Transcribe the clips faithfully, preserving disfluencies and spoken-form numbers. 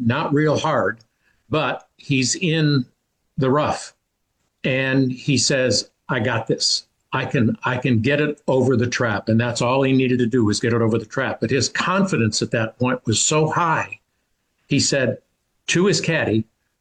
not real hard, but he's in the rough. And he says, I got this. I can I can get it over the trap. And that's all he needed to do was get it over the trap. But his confidence at that point was so high. He said to his caddy,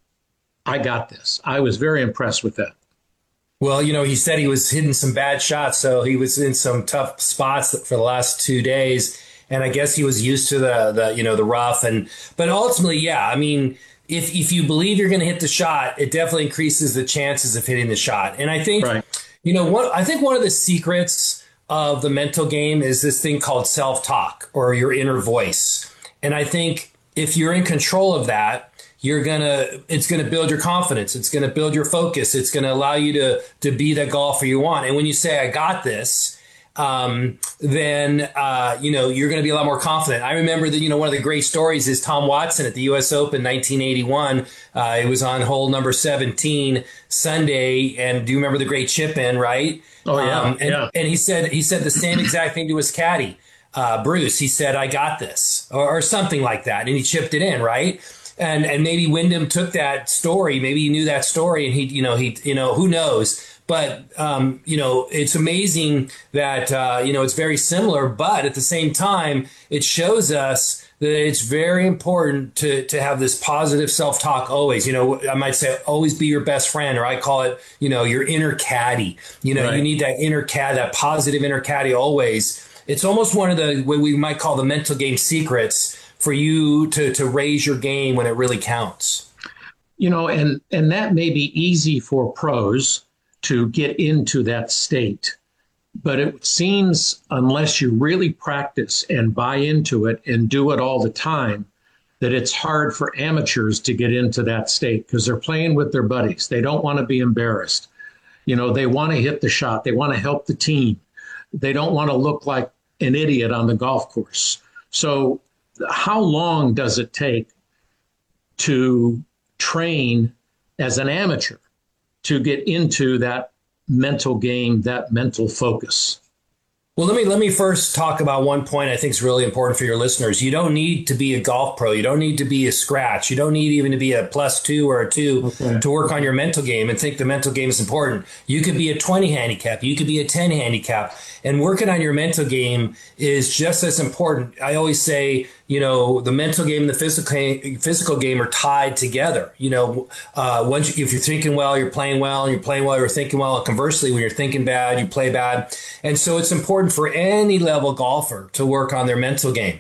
I got this. I was very impressed with that. Well, you know, he said he was hitting some bad shots, so he was in some tough spots for the last two days. And I guess he was used to the, the you know, the rough. And but ultimately, yeah, I mean, if if you believe you're going to hit the shot, it definitely increases the chances of hitting the shot. And I think, right. you know, what I think one of the secrets of the mental game is this thing called self-talk or your inner voice. And I think if you're in control of that, you're gonna it's gonna build your confidence. It's gonna build your focus. It's gonna allow you to to be the golfer you want. And when you say I got this, um, then uh, you know you're gonna be a lot more confident. I remember that you know one of the great stories is Tom Watson at the U S Open nineteen eighty-one. Uh, it was on hole number seventeen Sunday, and do you remember the great chip in? Right? Oh yeah, um, and, yeah. And he said he said the same exact thing to his caddy, uh, Bruce. He said I got this, or, or something like that, and he chipped it in, right? And and maybe Wyndham took that story. Maybe he knew that story, and he, you know, he, you know, who knows? But um, you know, it's amazing that uh, you know it's very similar. But at the same time, it shows us that it's very important to to have this positive self-talk always. You know, I might say always be your best friend, or I call it, you know, your inner caddy. You know, right. You need that inner caddy, that positive inner caddy always. It's almost one of the what we might call the mental game secrets for you to, to raise your game when it really counts. You know, and, and that may be easy for pros to get into that state, but it seems unless you really practice and buy into it and do it all the time, that it's hard for amateurs to get into that state because they're playing with their buddies. They don't want to be embarrassed. You know, they want to hit the shot. They want to help the team. They don't want to look like an idiot on the golf course. So how long does it take to train as an amateur to get into that mental game, that mental focus? Well, let me let me first talk about one point I think is really important for your listeners. You don't need to be a golf pro. You don't need to be a scratch. You don't need even to be a plus two or a two okay. to work on your mental game and think the mental game is important. You could be a twenty handicap. You could be a ten handicap. And working on your mental game is just as important. I always say, you know, the mental game and the physical physical game are tied together. You know, uh, once you, if you're thinking well, you're playing well, and you're playing well, you're thinking well. Conversely, when you're thinking bad, you play bad. And so it's important for any level golfer to work on their mental game.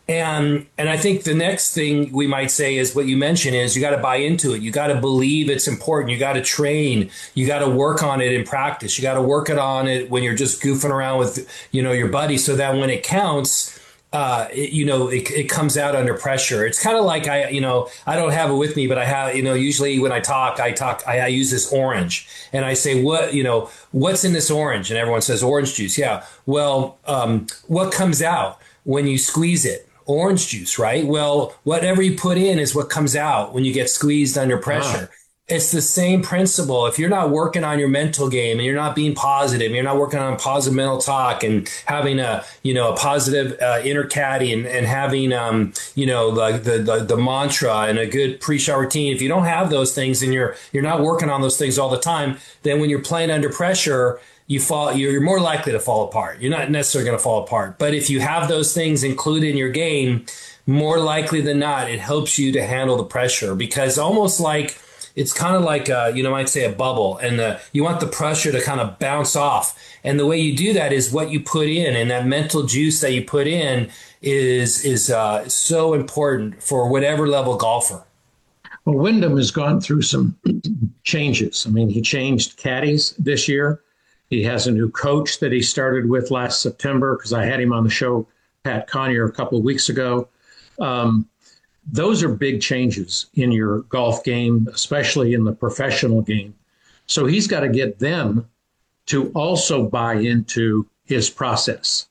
And and I think the next thing we might say is what you mentioned is you got to buy into it. You got to believe it's important. You got to train. You got to work on it in practice. You got to work it on it when you're just goofing around with, you know, your buddies so that when it counts, uh, it, you know, it, it comes out under pressure. It's kind of like I, you know, I don't have it with me, but I have, you know, usually when I talk, I talk, I, I use this orange and I say, what, you know, what's in this orange? And everyone says orange juice. Yeah. Well, um, what comes out when you squeeze it? Orange juice, right? Well, whatever you put in is what comes out when you get squeezed under pressure. Ah. It's the same principle. If you're not working on your mental game and you're not being positive, and you're not working on positive mental talk and having a, you know, a positive uh, inner caddy and, and having, um, you know, the, the, the, the mantra and a good pre-shot routine, if you don't have those things and you're, you're not working on those things all the time, then when you're playing under pressure, you fall, you're more likely to fall apart. You're not necessarily going to fall apart. But if you have those things included in your game, more likely than not, it helps you to handle the pressure because almost like it's kind of like, uh, you know, I might say a bubble and uh, you want the pressure to kind of bounce off. And the way you do that is what you put in, and that mental juice that you put in is, is uh, so important for whatever level golfer. Well, Wyndham has gone through some changes. I mean, he changed caddies this year. He has a new coach that he started with last September because I had him on the show, Pat Conyer, a couple of weeks ago. Um, those are big changes in your golf game, especially in the professional game. So he's got to get them to also buy into his process.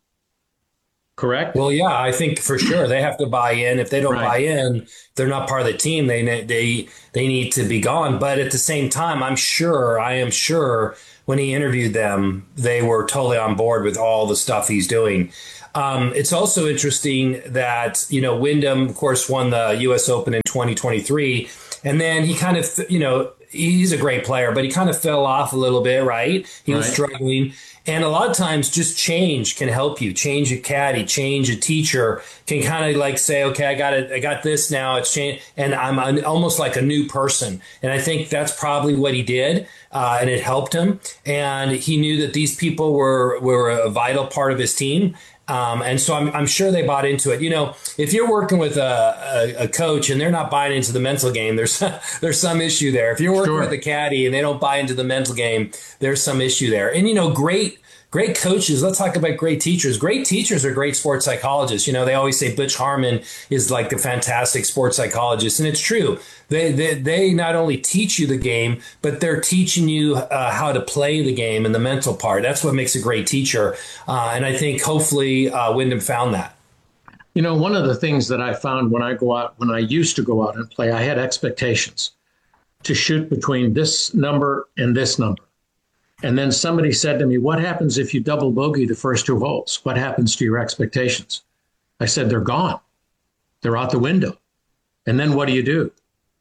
Correct? Well, yeah, I think for sure they have to buy in. If they don't right. buy in, they're not part of the team. They they they need to be gone. But at the same time, I'm sure, I am sure, when he interviewed them, they were totally on board with all the stuff he's doing. Um, it's also interesting that, you know, Wyndham, of course, won the U S Open in twenty twenty-three. And then he kind of, you know, he's a great player, but he kind of fell off a little bit, right? He was Right. struggling. And a lot of times just change can help you. Change a caddy, change a teacher can kind of like say, okay, I got it. I got this now. It's changed. And I'm an, almost like a new person. And I think that's probably what he did. Uh, and it helped him. And he knew that these people were, were a vital part of his team. Um, and so I'm, I'm sure they bought into it. You know, if you're working with a, a, a coach and they're not buying into the mental game, there's there's some issue there. If you're working Sure. with a caddy and they don't buy into the mental game, there's some issue there. And, you know, great Great coaches. Let's talk about great teachers. Great teachers are great sports psychologists. You know, they always say Butch Harmon is like a fantastic sports psychologist. And it's true. They, they, they not only teach you the game, but they're teaching you uh, how to play the game and the mental part. That's what makes a great teacher. Uh, and I think hopefully uh, Wyndham found that. You know, one of the things that I found when I go out, when I used to go out and play, I had expectations to shoot between this number and this number. And then somebody said to me, what happens if you double bogey the first two holes? What happens to your expectations? I said, they're gone. They're out the window. And then what do you do?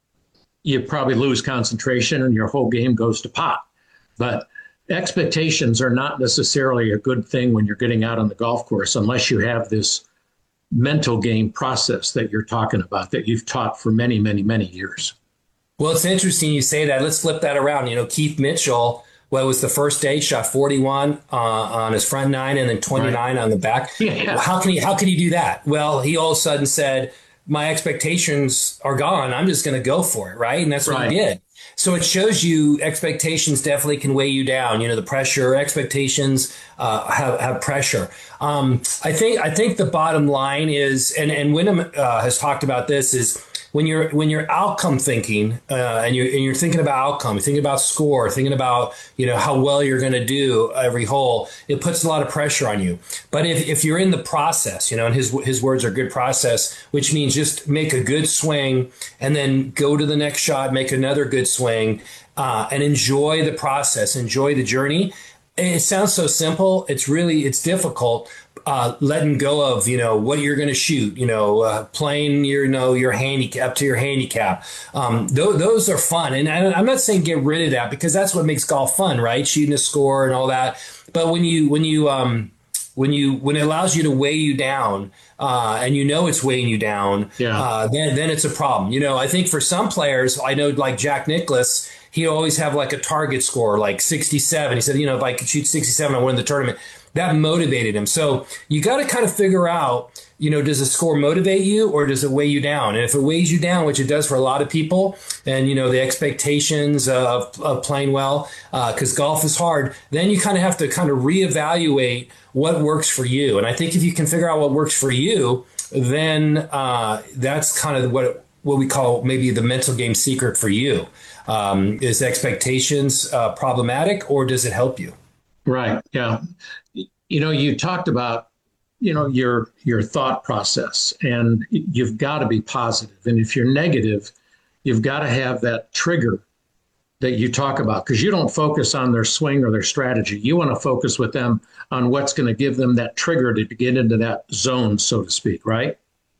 You probably lose concentration and your whole game goes to pot. But expectations are not necessarily a good thing when you're getting out on the golf course unless you have this mental game process that you're talking about that you've taught for many, many, many years. Well, it's interesting you say that. Let's flip that around. You know, Keith Mitchell, well, it was the first day, shot forty-one uh, on his front nine and then twenty-nine right. on the back. Yeah. How can he, how can he do that? Well, he all of a sudden said, my expectations are gone. I'm just going to go for it. Right. And that's what right. he did. So it shows you expectations definitely can weigh you down. You know, the pressure, expectations uh, have, have pressure. Um, I think I think the bottom line is, and, and Wyndham uh, has talked about this, is when you're when you're outcome thinking uh, and you're and you're thinking about outcome, you're thinking about score, thinking about, you know, how well you're going to do every hole, it puts a lot of pressure on you. But if, if you're in the process, you know, and his his words are good process, which means just make a good swing and then go to the next shot, make another good swing, uh, and enjoy the process, enjoy the journey. It sounds so simple. It's really it's difficult. Uh, letting go of, you know, what you're going to shoot, you know, uh, playing your, you know, your handicap up to your handicap. Um, th- those are fun. And I, I'm not saying get rid of that because that's what makes golf fun, right? Shooting a score and all that. But when you, when you, um, when you, when it allows you to weigh you down, uh, and you know, it's weighing you down, yeah. uh, then, then it's a problem. You know, I think for some players, I know like Jack Nicklaus, he always have like a target score, like sixty-seven. He said, you know, if I could shoot sixty-seven, I win the tournament. That motivated him. So you got to kind of figure out, you know, does a score motivate you or does it weigh you down? And if it weighs you down, which it does for a lot of people, and, you know, the expectations of, of playing well, because uh, golf is hard, then you kind of have to kind of reevaluate what works for you. And I think if you can figure out what works for you, then uh, that's kind of what what we call maybe the mental game secret for you. Um, is expectations uh, problematic or does it help you? Right. Yeah. You know, you talked about, you know, your your thought process, and you've got to be positive. And if you're negative, you've got to have that trigger that you talk about, because you don't focus on their swing or their strategy. You want to focus with them on what's going to give them that trigger to get into that zone, so to speak. Right.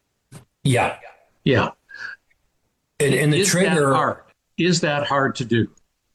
Yeah. Yeah. And, and the Is trigger. That hard? Is that hard to do?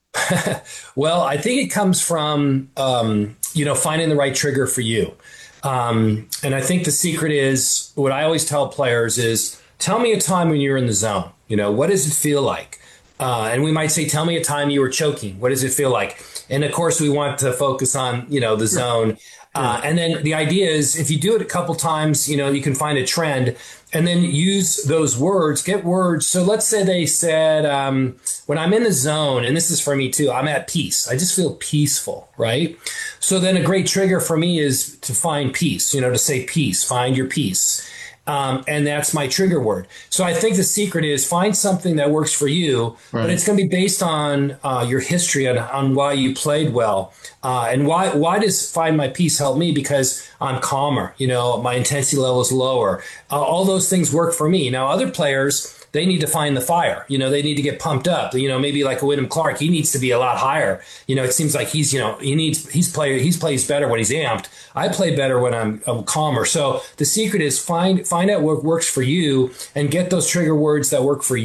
Well, I think it comes from, um, you know, finding the right trigger for you. Um, and I think the secret is what I always tell players is tell me a time when you're in the zone. You know, what does it feel like? Uh, and we might say, tell me a time you were choking. What does it feel like? And of course, we want to focus on, you know, the zone. Uh, and then the idea is if you do it a couple times, you know, you can find a trend and then use those words, get words. So let's say they said, um, when I'm in the zone, and this is for me too, I'm at peace. I just feel peaceful, right? So then a great trigger for me is to find peace, you know, to say peace, find your peace. Um, and that's my trigger word. So I think the secret is find something that works for you, right. But it's going to be based on uh, your history on, on why you played well. Uh, and why why does find my peace help me? Because I'm calmer, you know, my intensity level is lower. Uh, all those things work for me. Now, other players, they need to find the fire. You know, they need to get pumped up. You know, maybe like a Wyndham Clark, he needs to be a lot higher. You know, it seems like he's, you know, he needs, he's play, he's plays better when he's amped. I play better when I'm, I'm calmer. So the secret is find, find out what works for you and get those trigger words that work for you.